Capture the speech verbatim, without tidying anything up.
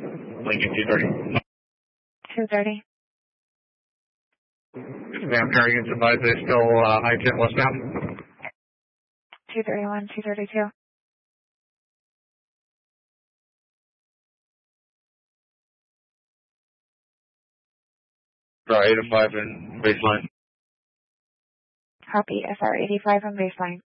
Lincoln two thirty. two thirty. Ma'am, Target's advised they're still uh, high jet westbound. two thirty-one, two thirty-two. Right, eight five and baseline. Copy, S R eighty-five on baseline.